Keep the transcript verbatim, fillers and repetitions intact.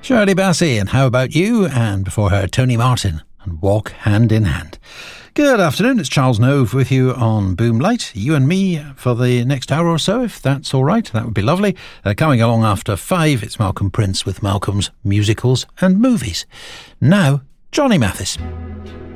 Shirley Bassey, and How About You? And before her, Tony Martin and Walk Hand in Hand. Good afternoon, it's Charles Nove with you on Boom Light. You and me for the next hour or so, if that's all right. That would be lovely. Uh, coming along after five, it's Malcolm Prince with Malcolm's Musicals and Movies. Now, Johnny Mathis.